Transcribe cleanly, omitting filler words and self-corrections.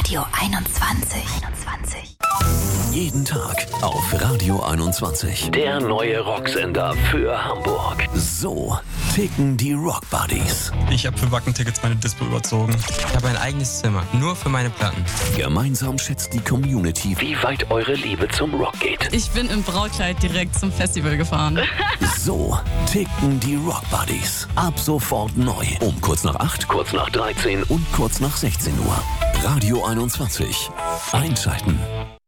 Radio 21. Jeden Tag auf Radio 21. Der neue Rocksender für Hamburg. So ticken die Rock Buddies. Ich habe für Wacken-Tickets meine Dispo überzogen. Ich habe ein eigenes Zimmer, nur für meine Platten. Gemeinsam schätzt die Community, wie weit eure Liebe zum Rock geht. Ich bin im Brautkleid direkt zum Festival gefahren. So ticken die Rock Buddies. Ab sofort neu. Um kurz nach 8, kurz nach 13 und kurz nach 16 Uhr. Radio 21. Einschalten.